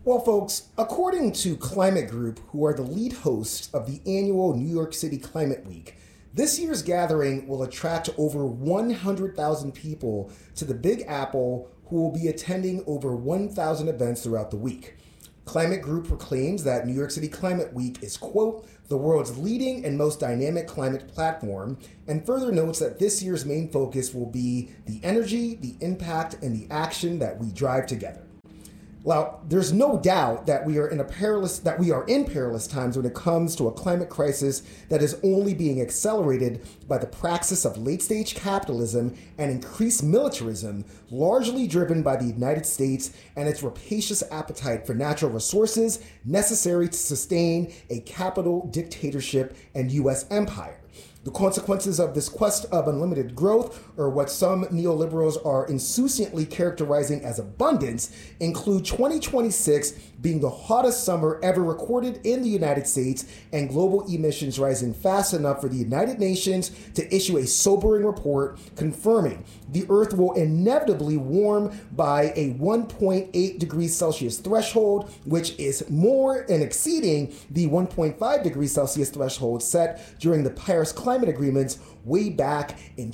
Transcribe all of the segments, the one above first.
Well, folks, according to Climate Group, who are the lead hosts of the annual New York City Climate Week, this year's gathering will attract over 100,000 people to the Big Apple, who will be attending over 1,000 events throughout the week. Climate Group proclaims that New York City Climate Week is, quote, the world's leading and most dynamic climate platform, and further notes that this year's main focus will be the energy, the impact, and the action that we drive together. Well, there's no doubt that we are in perilous times when it comes to a climate crisis that is only being accelerated by the praxis of late-stage capitalism and increased militarism, largely driven by the United States and its rapacious appetite for natural resources necessary to sustain a capital dictatorship and U.S. empire. The consequences of this quest of unlimited growth, or what some neoliberals are insouciantly characterizing as abundance, include 2026 being the hottest summer ever recorded in the United States and global emissions rising fast enough for the United Nations to issue a sobering report confirming the Earth will inevitably warm by a 1.8 degrees Celsius threshold, which is more and exceeding the 1.5 degrees Celsius threshold set during the Paris Climate Agreements way back in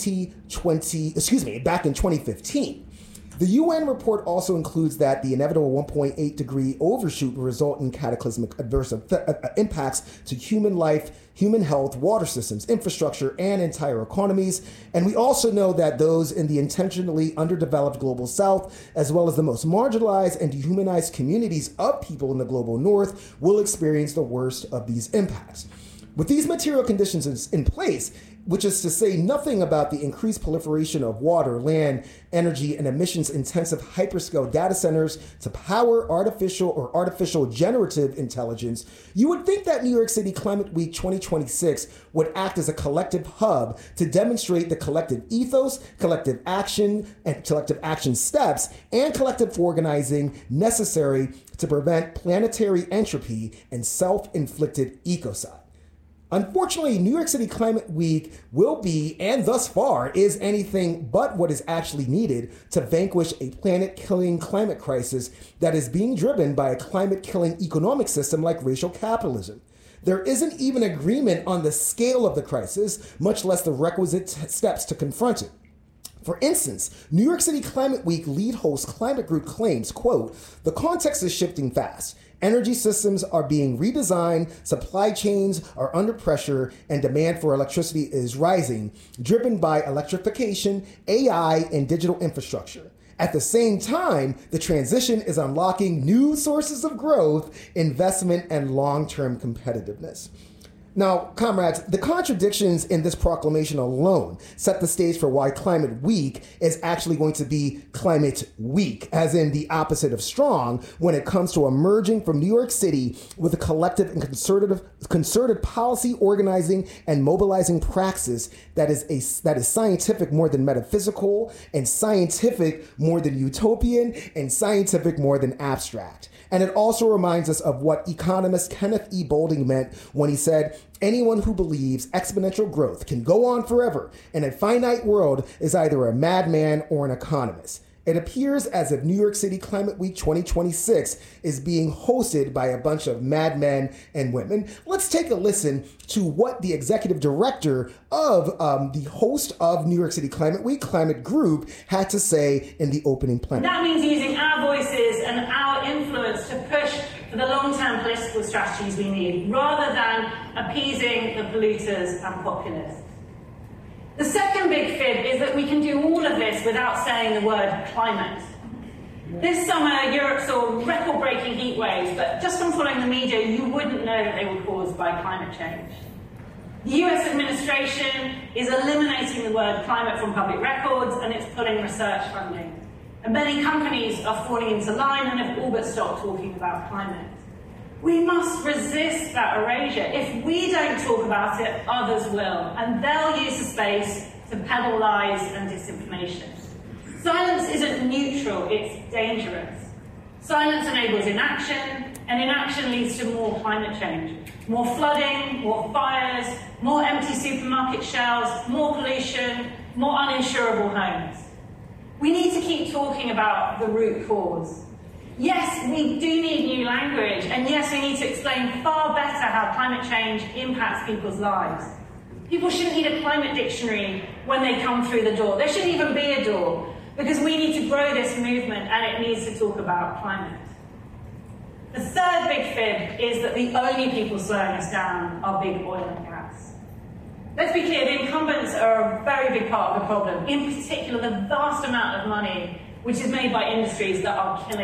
2015. The UN report also includes that the inevitable 1.8 degree overshoot will result in cataclysmic adverse impacts to human life, human health, water systems, infrastructure, and entire economies. And we also know that those in the intentionally underdeveloped global south, as well as the most marginalized and dehumanized communities of people in the global north, will experience the worst of these impacts. With these material conditions in place, which is to say nothing about the increased proliferation of water, land, energy, and emissions-intensive hyperscale data centers to power artificial generative intelligence, you would think that New York City Climate Week 2026 would act as a collective hub to demonstrate the collective ethos, collective action steps, and collective organizing necessary to prevent planetary entropy and self-inflicted ecocide. Unfortunately, New York City Climate Week will be, and thus far is, anything but what is actually needed to vanquish a planet-killing climate crisis that is being driven by a climate-killing economic system like racial capitalism. There isn't even agreement on the scale of the crisis, much less the requisite steps to confront it. For instance, New York City Climate Week lead host Climate Group claims, quote, the context is shifting fast. Energy systems are being redesigned, supply chains are under pressure, and demand for electricity is rising, driven by electrification, AI, and digital infrastructure. At the same time, the transition is unlocking new sources of growth, investment, and long-term competitiveness. Now, comrades, the contradictions in this proclamation alone set the stage for why Climate Week is actually going to be Climate Weak, as in the opposite of strong, when it comes to emerging from New York City with a collective and concerted policy organizing and mobilizing praxis that is scientific more than metaphysical, and scientific more than utopian, and scientific more than abstract. And it also reminds us of what economist Kenneth E. Boulding meant when he said, anyone who believes exponential growth can go on forever in a finite world is either a madman or an economist. It appears as if New York City Climate Week 2026 is being hosted by a bunch of madmen and women. Let's take a listen to what the executive director of the host of New York City Climate Week, Climate Group, had to say in the opening plenary. That means using our voices and our influence to push for the long-term political strategies we need, rather than appeasing the polluters and populists. The second big fib is that we can do all of this without saying the word climate. This summer, Europe saw record-breaking heat waves, but just from following the media, you wouldn't know that they were caused by climate change. The US administration is eliminating the word climate from public records, and it's pulling research funding. And many companies are falling into line and have all but stopped talking about climate. We must resist that erasure. If we don't talk about it, others will, and they'll use the space to peddle lies and disinformation. Silence isn't neutral, it's dangerous. Silence enables inaction, and inaction leads to more climate change. More flooding, more fires, more empty supermarket shelves, more pollution, more uninsurable homes. We need to keep talking about the root cause. Yes, we do need new language, and yes, we need to explain far better how climate change impacts people's lives. People shouldn't need a climate dictionary when they come through the door. There shouldn't even be a door, because we need to grow this movement and it needs to talk about climate. The third big fib is that the only people slowing us down are big oil and gas. Let's be clear, the incumbents are a very big part of the problem, in particular the vast amount of money which is made by industries that are killing